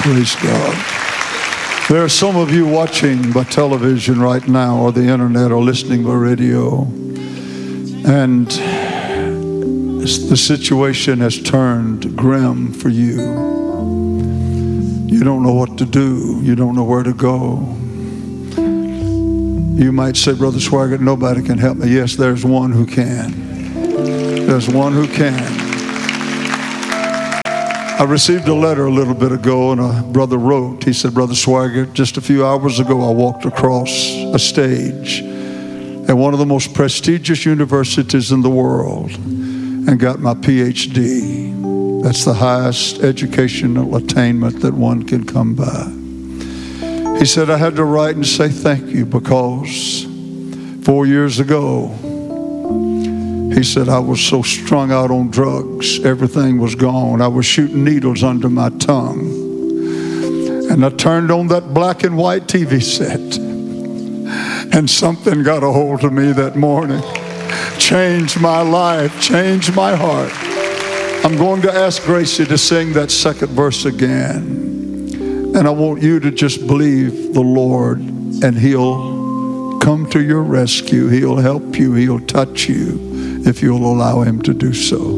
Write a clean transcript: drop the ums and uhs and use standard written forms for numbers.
Praise God. There are some of you watching by television right now, or the internet, or listening by radio, and the situation has turned grim for you. You don't know what to do. You don't know where to go. You might say, Brother Swaggart, nobody can help me. Yes, there's one who can. There's one who can. I received a letter a little bit ago, and a brother wrote. He said, Brother Swaggart, just a few hours ago I walked across a stage at one of the most prestigious universities in the world and got my PhD. That's the highest educational attainment that one can come by. He said, I had to write and say thank you because 4 years ago, he said, I was so strung out on drugs, everything was gone. I was shooting needles under my tongue. And I turned on that black and white TV set, and something got a hold of me that morning. Changed my life, changed my heart. I'm going to ask Gracie to sing that second verse again. And I want you to just believe the Lord, and He'll come to your rescue. He'll help you. He'll touch you if you'll allow Him to do so.